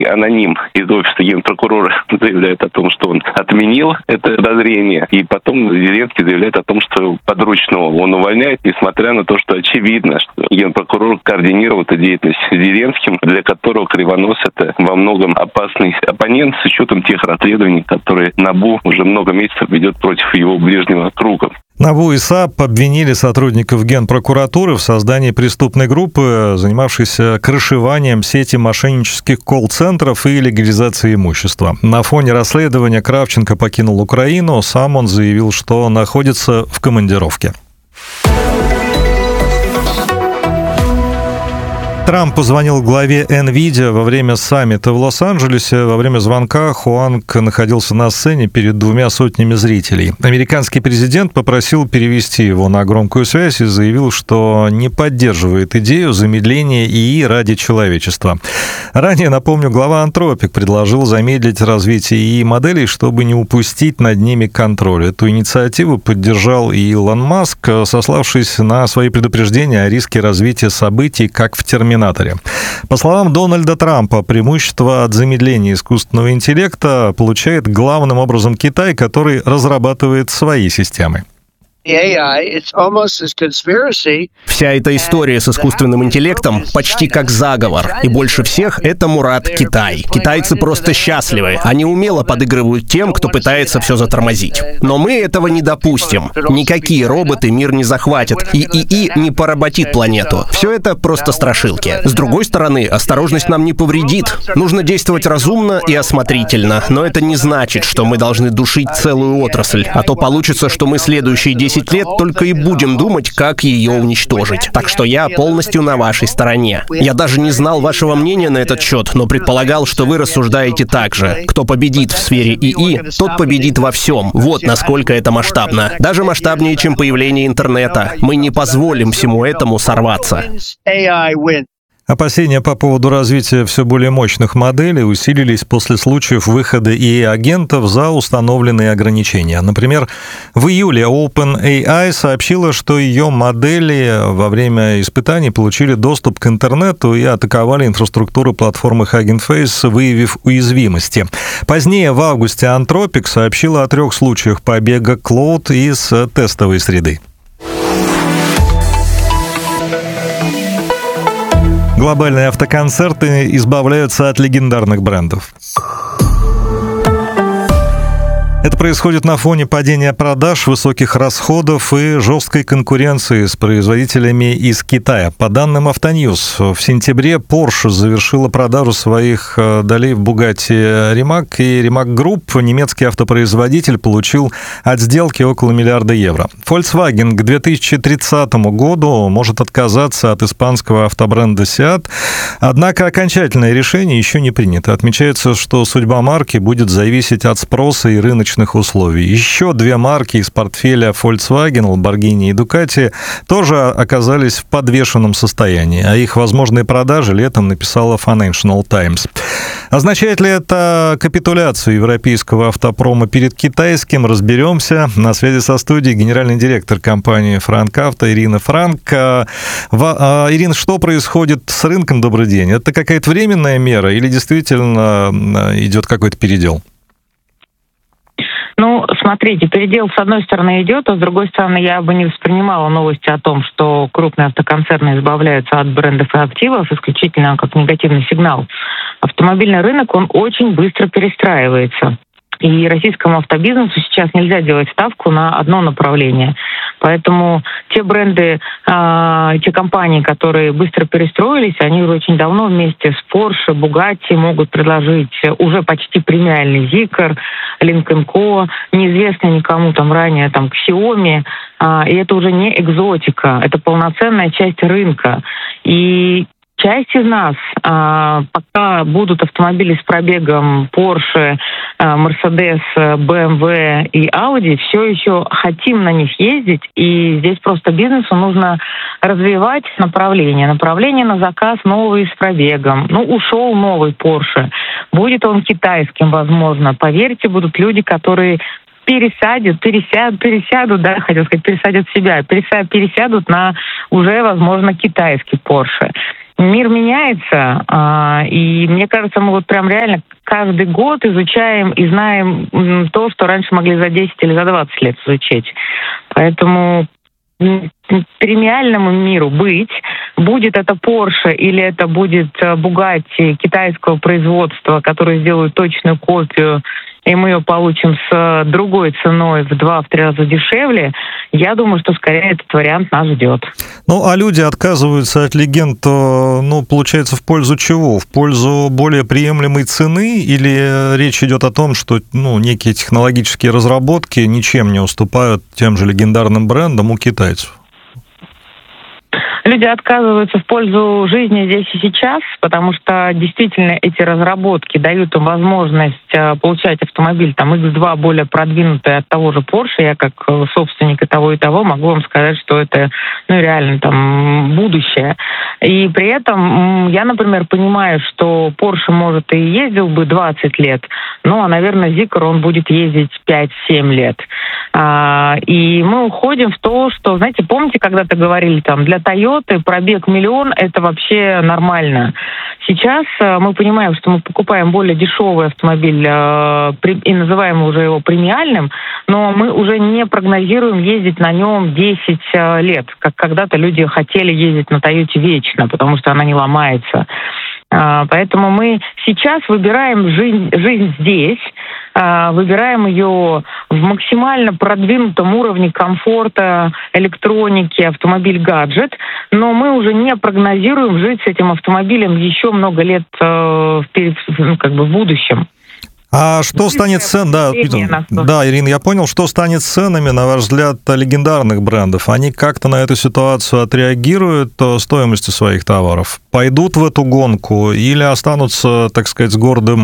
аноним из офиса генпрокурора заявляет о том, что он отменил это подозрение, и потом Зеленский заявляет о том, что подручного он увольняет, несмотря на то, что очевидно, что генпрокурор координировал эту деятельность с Зеленским, для которого Кривонос — это во многом опасный оппонент с учетом тех расследований, которые НАБУ уже много месяцев ведет против его ближнего круга. НАБУ и САП обвинили сотрудников Генпрокуратуры в создании преступной группы, занимавшейся крышеванием сети мошеннических колл-центров и легализацией имущества. На фоне расследования Кравченко покинул Украину, сам он заявил, что находится в командировке. Трамп позвонил главе NVIDIA во время саммита в Лос-Анджелесе. Во время звонка Хуанг находился на сцене перед 200 зрителей. Американский президент попросил перевести его на громкую связь и заявил, что не поддерживает идею замедления ИИ ради человечества. Ранее, напомню, глава Anthropic предложил замедлить развитие ИИ-моделей, чтобы не упустить над ними контроль. Эту инициативу поддержал и Илон Маск, сославшись на свои предупреждения о риске развития событий, как в «Терминаторе». По словам Дональда Трампа, преимущество от замедления искусственного интеллекта получает главным образом Китай, который разрабатывает свои системы. Вся эта история с искусственным интеллектом почти как заговор. И больше всех этому рад Китай. Китайцы просто счастливы. Они умело подыгрывают тем, кто пытается все затормозить. Но мы этого не допустим. Никакие роботы мир не захватят. И ИИ не поработит планету. Все это просто страшилки. С другой стороны, осторожность нам не повредит. Нужно действовать разумно и осмотрительно. Но это не значит, что мы должны душить целую отрасль. А то получится, что мы следующие 10 лет только и будем думать, как ее уничтожить. Так что я полностью на вашей стороне. Я даже не знал вашего мнения на этот счет, но предполагал, что вы рассуждаете так же. Кто победит в сфере ИИ, тот победит во всем. Вот насколько это масштабно. Даже масштабнее, чем появление интернета. Мы не позволим всему этому сорваться. Опасения по поводу развития все более мощных моделей усилились после случаев выхода ИИ-агентов за установленные ограничения. Например, в июле OpenAI сообщила, что ее модели во время испытаний получили доступ к интернету и атаковали инфраструктуру платформы Hugging Face, выявив уязвимости. Позднее, в августе, Anthropic сообщила о 3 случаях побега Claude из тестовой среды. Глобальные автоконцерты избавляются от легендарных брендов. Это происходит на фоне падения продаж, высоких расходов и жесткой конкуренции с производителями из Китая. По данным Автоньюз, в сентябре Porsche завершила продажу своих долей в Bugatti Rimac, и Rimac Group, немецкий автопроизводитель, получил от сделки около миллиарда евро. Volkswagen к 2030 году может отказаться от испанского автобренда Seat, однако окончательное решение еще не принято. Отмечается, что судьба марки будет зависеть от спроса и рыночных условий. Еще 2 марки из портфеля Volkswagen, Lamborghini и Ducati тоже оказались в подвешенном состоянии, а их возможные продажи летом написала Financial Times. Означает ли это капитуляцию европейского автопрома перед китайским? Разберемся. На связи со студией генеральный директор компании Frank Auto Ирина Франк. Ирина, что происходит с рынком? Добрый день. Это какая-то временная мера или действительно идет какой-то передел? Ну, смотрите, передел с одной стороны идет, а с другой стороны я бы не воспринимала новости о том, что крупные автоконцерны избавляются от брендов и активов исключительно как негативный сигнал. Автомобильный рынок, он очень быстро перестраивается. И российскому автобизнесу сейчас нельзя делать ставку на одно направление. Поэтому те бренды, те компании, которые быстро перестроились, они уже очень давно вместе с Porsche, Bugatti могут предложить уже почти премиальный Zeekr, Lynk & Co, неизвестный никому там ранее там Xiaomi. И это уже не экзотика, это полноценная часть рынка. И часть из нас, пока будут автомобили с пробегом Porsche, Mercedes, BMW и Audi, все еще хотим на них ездить, и здесь просто бизнесу нужно развивать направление. Направление на заказ новый с пробегом. Ну, ушел новый Porsche. Будет он китайским, возможно. Поверьте, будут люди, которые пересядут себя, пересядут на уже, возможно, китайский Porsche. Мир меняется, и мне кажется, мы вот прям реально каждый год изучаем и знаем то, что раньше могли за 10 или за 20 лет изучить. Поэтому премиальному миру быть, будет это Porsche или это будет Bugatti китайского производства, которые сделают точную копию, и мы ее получим с другой ценой в 2-3 раза дешевле, я думаю, что скорее этот вариант нас ждет. Ну, а люди отказываются от легенд, получается, в пользу чего? В пользу более приемлемой цены или речь идет о том, что некие технологические разработки ничем не уступают тем же легендарным брендам у китайцев? Люди отказываются в пользу жизни здесь и сейчас, потому что действительно эти разработки дают им возможность получать автомобиль X2 более продвинутый от того же Porsche. Я как собственник и того могу вам сказать, что это реально будущее. И при этом я, например, понимаю, что Porsche, может, и ездил бы 20 лет, но, наверное, Zeekr он будет ездить 5-7 лет. И мы уходим в то, что, знаете, помните, когда-то говорили, для Toyota пробег 1 миллион – это вообще нормально. Сейчас мы понимаем, что мы покупаем более дешевый автомобиль и называем уже его премиальным, но мы уже не прогнозируем ездить на нем 10 лет, как когда-то люди хотели ездить на Toyota вечно, потому что она не ломается. Поэтому мы сейчас выбираем жизнь здесь, выбираем ее в максимально продвинутом уровне комфорта, электроники, автомобиль-гаджет, но мы уже не прогнозируем жить с этим автомобилем еще много лет вперед, в будущем. А что станет ценами? Да, Ирина, я понял, что станет ценами, на ваш взгляд, легендарных брендов? Они как-то на эту ситуацию отреагируют стоимостью своих товаров? Пойдут в эту гонку или останутся, так сказать, с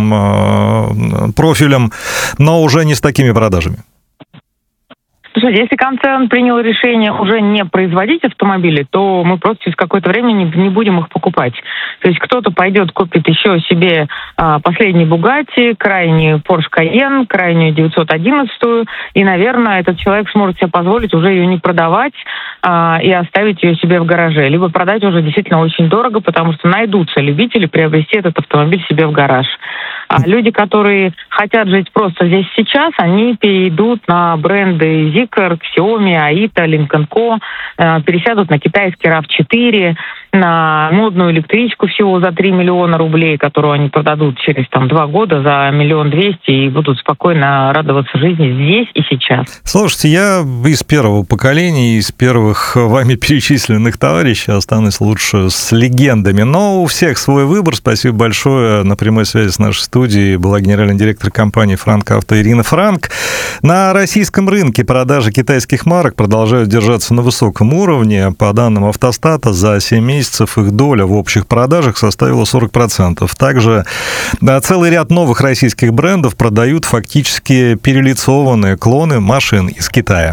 гордым профилем, но уже не с такими продажами? Слушайте, если концерн принял решение уже не производить автомобили, то мы просто через какое-то время не будем их покупать. То есть кто-то пойдет, купит еще себе последний Bugatti, крайний Porsche Cayenne, крайнюю 911, и, наверное, этот человек сможет себе позволить уже ее не продавать и оставить ее себе в гараже. Либо продать уже действительно очень дорого, потому что найдутся любители приобрести этот автомобиль себе в гараж. А люди, которые хотят жить просто здесь сейчас, они перейдут на бренды Zeekr, Xiaomi, Aita, Lynk & Co, пересядут на китайский RAV4, на модную электричку всего за 3 миллиона рублей, которую они продадут через 2 года за 1 200 000 и будут спокойно радоваться жизни здесь и сейчас. Слушайте, я из первого поколения, из первых вами перечисленных товарищей останусь лучше с легендами, но у всех свой выбор. Спасибо большое. На прямой связи с нашей студией была генеральный директор компании «Франк Авто» Ирина Франк. На российском рынке продажи китайских марок продолжают держаться на высоком уровне. По данным Автостата, за 7 месяцев их доля в общих продажах составила 40%. Также целый ряд новых российских брендов продают фактически перелицованные клоны машин из Китая.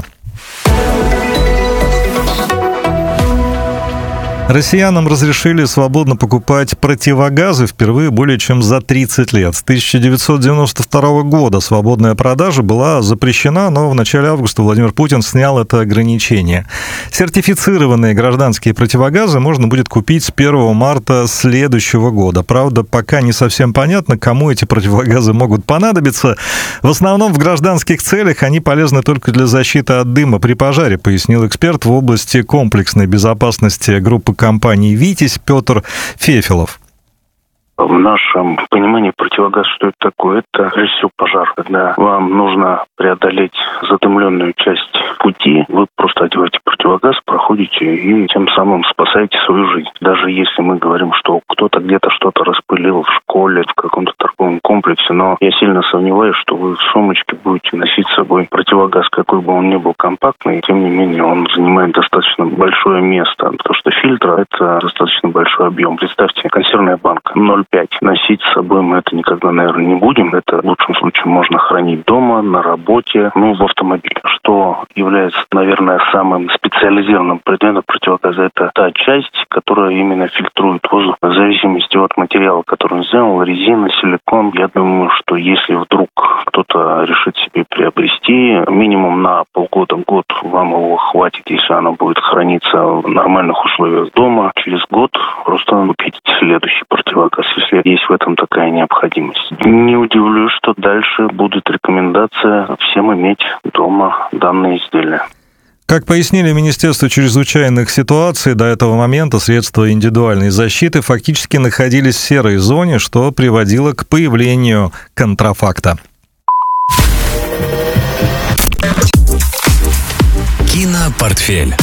Россиянам разрешили свободно покупать противогазы впервые более чем за 30 лет. С 1992 года свободная продажа была запрещена, но в начале августа Владимир Путин снял это ограничение. Сертифицированные гражданские противогазы можно будет купить с 1 марта следующего года. Правда, пока не совсем понятно, кому эти противогазы могут понадобиться. В основном в гражданских целях они полезны только для защиты от дыма при пожаре, пояснил эксперт в области комплексной безопасности группы компании «Витязь» Петр Фефелов. В нашем понимании противогаз, что это такое? Это, прежде всего, пожар. Когда вам нужно преодолеть задымленную часть пути, вы просто одеваете противогаз, проходите и тем самым спасаете свою жизнь. Даже если мы говорим, что кто-то где-то что-то распылил в школе, в каком-то торговом комплексе, но я сильно сомневаюсь, что вы в сумочке будете носить с собой противогаз, какой бы он ни был компактный, тем не менее он занимает достаточно большое место, потому что фильтр – это достаточно большой объем. Представьте, консервная банка 0,5. Носить с собой мы это никогда, наверное, не будем. Это в лучшем случае можно хранить дома, на работе, в автомобиле. Что является, наверное, самым специализированным предметом противогаза, это та часть, которая именно фильтрует воздух в зависимости от материала, который он сделал, резина, силикон, телефон. Я думаю, что если вдруг кто-то решит себе приобрести, минимум на полгода-год вам его хватит, если оно будет храниться в нормальных условиях дома. Через год просто купить следующий противогаз, если есть в этом такая необходимость. Не удивлюсь, что дальше будет рекомендация всем иметь дома данные изделия. Как пояснили в Министерстве чрезвычайных ситуаций, до этого момента средства индивидуальной защиты фактически находились в серой зоне, что приводило к появлению контрафакта. Кинопортфель.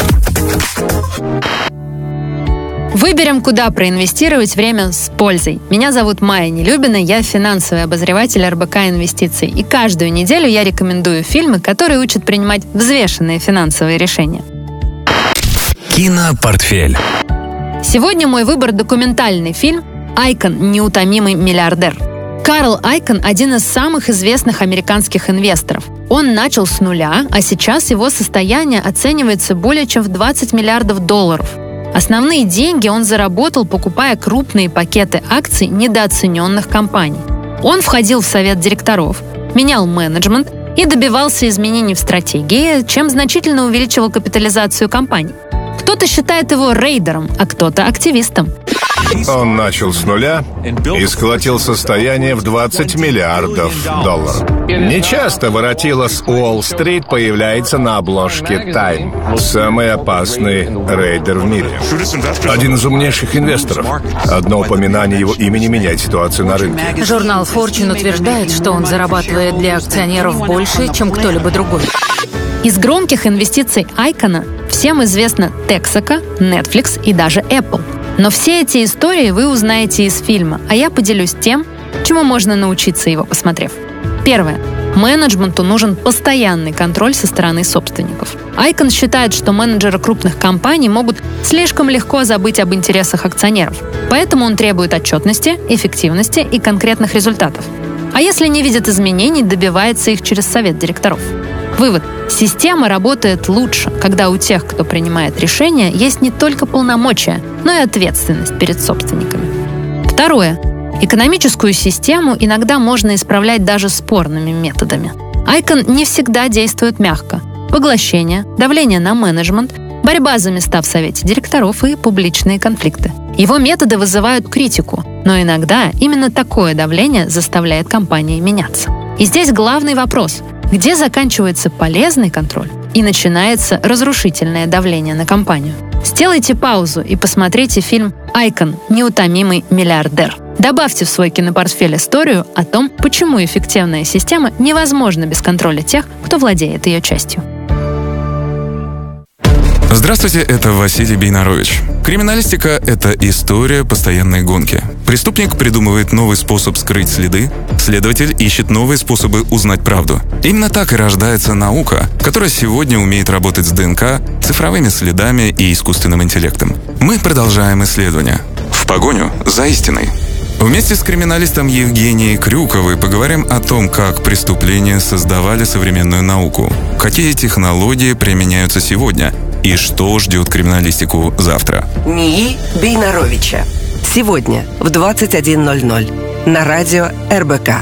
Выберем, куда проинвестировать время с пользой. Меня зовут Майя Нелюбина, я финансовый обозреватель РБК Инвестиций. И каждую неделю я рекомендую фильмы, которые учат принимать взвешенные финансовые решения. Кинопортфель. Сегодня мой выбор — документальный фильм «Айкон. Неутомимый миллиардер». Карл Айкон – один из самых известных американских инвесторов. Он начал с нуля, а сейчас его состояние оценивается более чем в $20 миллиардов. Основные деньги он заработал, покупая крупные пакеты акций недооцененных компаний. Он входил в совет директоров, менял менеджмент и добивался изменений в стратегии, чем значительно увеличивал капитализацию компаний. Кто-то считает его рейдером, а кто-то активистом. Он начал с нуля и сколотил состояние в $20 миллиардов. Нечасто воротило с Уолл-стрит появляется на обложке Time. Самый опасный рейдер в мире. Один из умнейших инвесторов. Одно упоминание его имени меняет ситуацию на рынке. Журнал Fortune утверждает, что он зарабатывает для акционеров больше, чем кто-либо другой. Из громких инвестиций Айкона всем известно Texaco, Netflix и даже Apple. Но все эти истории вы узнаете из фильма, а я поделюсь тем, чему можно научиться, его посмотрев. Первое. Менеджменту нужен постоянный контроль со стороны собственников. Айкон считает, что менеджеры крупных компаний могут слишком легко забыть об интересах акционеров. Поэтому он требует отчетности, эффективности и конкретных результатов. А если не видит изменений, добивается их через совет директоров. Вывод. Система работает лучше, когда у тех, кто принимает решения, есть не только полномочия, но и ответственность перед собственниками. Второе. Экономическую систему иногда можно исправлять даже спорными методами. Айкон не всегда действует мягко. Поглощение, давление на менеджмент, борьба за места в совете директоров и публичные конфликты. Его методы вызывают критику, но иногда именно такое давление заставляет компании меняться. И здесь главный вопрос – где заканчивается полезный контроль и начинается разрушительное давление на компанию? Сделайте паузу и посмотрите фильм «Айкон. Неутомимый миллиардер». Добавьте в свой кинопортфель историю о том, почему эффективная система невозможна без контроля тех, кто владеет ее частью. Здравствуйте, это Василий Бейнарович. Криминалистика — это история постоянной гонки. Преступник придумывает новый способ скрыть следы, следователь ищет новые способы узнать правду. Именно так и рождается наука, которая сегодня умеет работать с ДНК, цифровыми следами и искусственным интеллектом. Мы продолжаем исследования. В погоню за истиной. Вместе с криминалистом Евгенией Крюковой поговорим о том, как преступления создавали современную науку, какие технологии применяются сегодня и что ждет криминалистику завтра. НИИ Бейнаровича. Сегодня в 21:00 на радио РБК.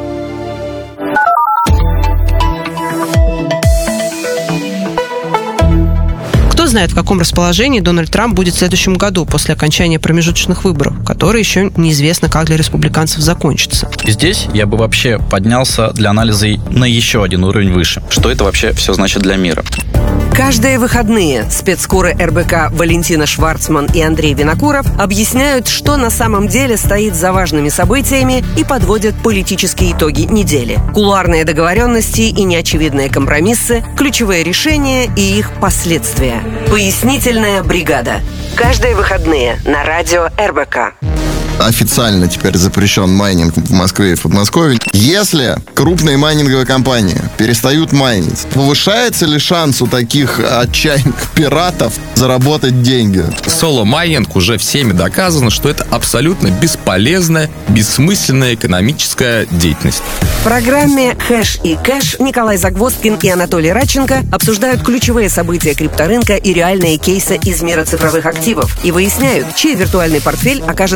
Кто знает, в каком расположении Дональд Трамп будет в следующем году после окончания промежуточных выборов, которые еще неизвестно, как для республиканцев закончатся. Здесь я бы вообще поднялся для анализа на еще один уровень выше. Что это вообще все значит для мира? Каждые выходные спецкоры РБК Валентина Шварцман и Андрей Винокуров объясняют, что на самом деле стоит за важными событиями и подводят политические итоги недели. Кулуарные договоренности и неочевидные компромиссы, ключевые решения и их последствия. Пояснительная бригада. Каждые выходные на радио РБК. Официально теперь запрещен майнинг в Москве и в Подмосковье. Если крупные майнинговые компании перестают майнить, повышается ли шанс у таких отчаянных пиратов заработать деньги? Соло-майнинг уже всеми доказано, что это абсолютно бесполезная, бессмысленная экономическая деятельность. В программе «Хэш и кэш» Николай Загвоздкин и Анатолий Радченко обсуждают ключевые события крипторынка и реальные кейсы из мира цифровых активов и выясняют, чей виртуальный портфель окажется выгоднее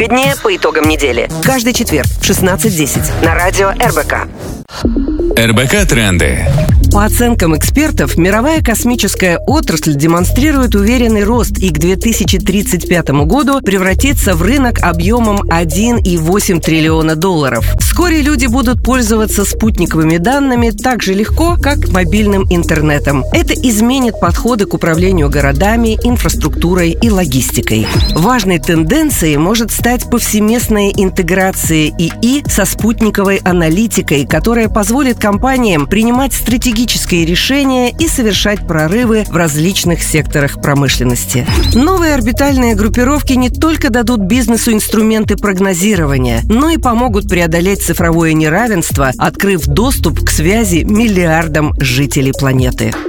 Последнее по итогам недели. Каждый четверг в 16:10 на радио РБК. РБК Тренды. По оценкам экспертов, мировая космическая отрасль демонстрирует уверенный рост и к 2035 году превратится в рынок объемом $1,8 триллиона. Вскоре люди будут пользоваться спутниковыми данными так же легко, как мобильным интернетом. Это изменит подходы к управлению городами, инфраструктурой и логистикой. Важной тенденцией может стать повсеместная интеграция ИИ со спутниковой аналитикой, которая позволит компаниям принимать стратегические решения и совершать прорывы в различных секторах промышленности. Новые орбитальные группировки не только дадут бизнесу инструменты прогнозирования, но и помогут преодолеть цифровое неравенство, открыв доступ к связи миллиардам жителей планеты.